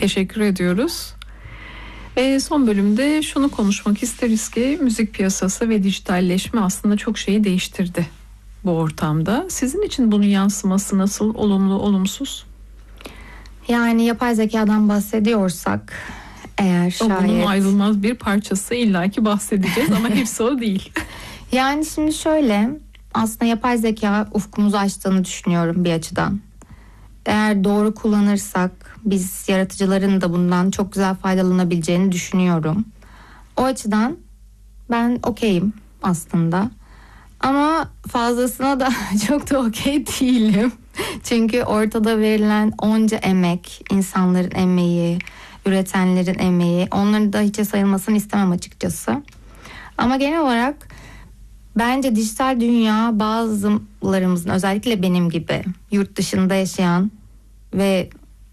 Teşekkür ediyoruz. Ve son bölümde şunu konuşmak isteriz ki müzik piyasası ve dijitalleşme aslında çok şeyi değiştirdi bu ortamda. Sizin için bunun yansıması nasıl? Olumlu, olumsuz? Yani yapay zekadan bahsediyorsak eğer şayet... Bunun ayrılmaz bir parçası, illaki bahsedeceğiz ama hepsi o değil. Yani şimdi şöyle, aslında yapay zeka ufkumuzu açtığını düşünüyorum bir açıdan. Eğer doğru kullanırsak biz yaratıcıların da bundan çok güzel faydalanabileceğini düşünüyorum. O açıdan ben okeyim aslında. Ama fazlasına da çok da okey değilim. Çünkü ortada verilen onca emek, insanların emeği, üretenlerin emeği, onların da hiçe sayılmasını istemem açıkçası. Ama genel olarak bence dijital dünya bazılarımızın, özellikle benim gibi yurt dışında yaşayan ve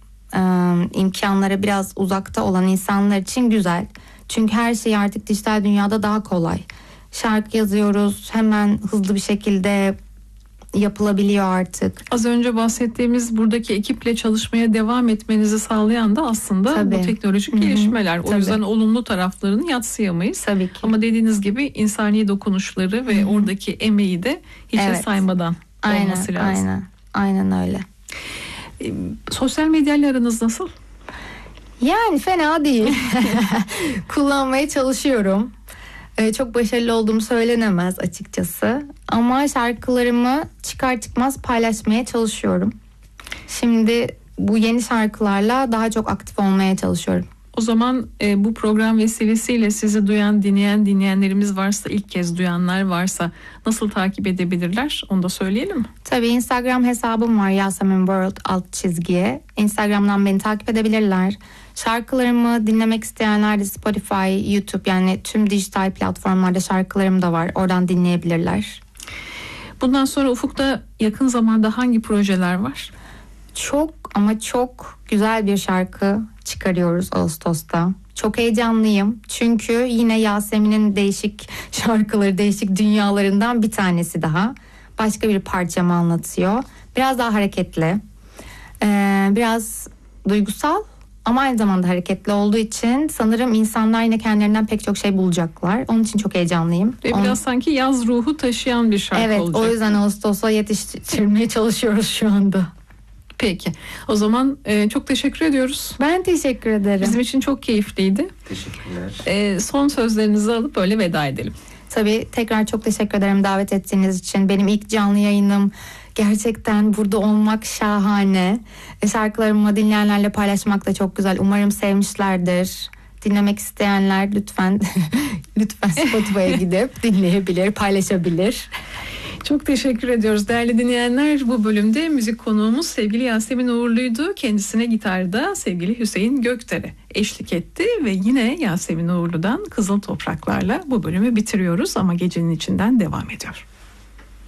imkanlara biraz uzakta olan insanlar için güzel. Çünkü her şey artık dijital dünyada daha kolay. Şarkı yazıyoruz, hemen hızlı bir şekilde yapılabiliyor artık. Az önce bahsettiğimiz buradaki ekiple çalışmaya devam etmenizi sağlayan da aslında Tabii. bu teknolojik gelişmeler. O Tabii. yüzden olumlu taraflarını yatsıyamayız. Tabii ki. Ama dediğiniz gibi insani dokunuşları ve oradaki emeği de hiçe saymadan olması lazım. Aynen öyle. Sosyal medyayla aranız nasıl? Yani fena değil. Kullanmaya çalışıyorum. Çok başarılı olduğum söylenemez açıkçası. Ama şarkılarımı çıkar çıkmaz paylaşmaya çalışıyorum. Şimdi bu yeni şarkılarla daha çok aktif olmaya çalışıyorum. O zaman bu program vesilesiyle sizi duyan, dinleyenlerimiz varsa, ilk kez duyanlar varsa nasıl takip edebilirler? Onu da söyleyelim mi? Tabii Instagram hesabım var, Yasemin World _. Instagram'dan beni takip edebilirler. Şarkılarımı dinlemek isteyenler de Spotify, YouTube, yani tüm dijital platformlarda şarkılarım da var. Oradan dinleyebilirler. Bundan sonra ufukta yakın zamanda hangi projeler var? Çok ama çok güzel bir şarkı çıkarıyoruz Ağustos'ta. Çok heyecanlıyım. Çünkü yine Yasemin'in değişik şarkıları, değişik dünyalarından bir tanesi daha. Başka bir parçamı anlatıyor. Biraz daha hareketli. Biraz duygusal ama aynı zamanda hareketli olduğu için sanırım insanlar yine kendilerinden pek çok şey bulacaklar. Onun için çok heyecanlıyım. Ve biraz sanki yaz ruhu taşıyan bir şarkı olacak. Evet, o yüzden Ağustos'a yetiştirmeye çalışıyoruz şu anda. Peki. O zaman çok teşekkür ediyoruz. Ben teşekkür ederim. Bizim için çok keyifliydi. Teşekkürler. Son sözlerinizi alıp böyle veda edelim. Tabii tekrar çok teşekkür ederim davet ettiğiniz için. Benim ilk canlı yayınım. Gerçekten burada olmak şahane. Şarkılarımı dinleyenlerle paylaşmak da çok güzel. Umarım sevmişlerdir. Dinlemek isteyenler lütfen Spotify'a gidip dinleyebilir, paylaşabilir. Çok teşekkür ediyoruz değerli dinleyenler. Bu bölümde müzik konuğumuz sevgili Yasemin Uğurlu'ydu. Kendisine gitarda sevgili Hüseyin Gökdere eşlik etti ve yine Yasemin Uğurlu'dan Kızıl Topraklar'la bu bölümü bitiriyoruz ama gecenin içinden devam ediyor.